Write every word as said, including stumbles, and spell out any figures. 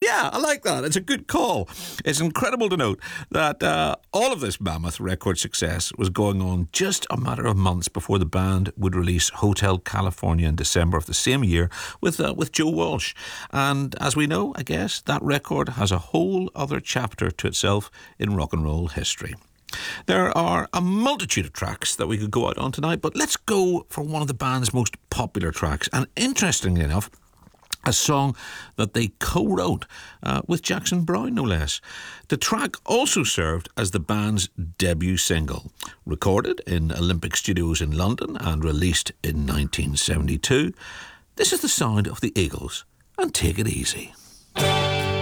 Yeah, I like that. It's a good call. It's incredible to note that uh, all of this mammoth record success was going on just a matter of months before the band would release Hotel California in December of the same year with uh, with Joe Walsh. And as we know, I guess, that record has a whole other chapter to itself in rock and roll history. There are a multitude of tracks that we could go out on tonight, but let's go for one of the band's most popular tracks. And interestingly enough, a song that they co-wrote uh, with Jackson Browne, no less. The track also served as the band's debut single, recorded in Olympic Studios in London and released in nineteen seventy-two. This is the sound of the Eagles, and Take It Easy.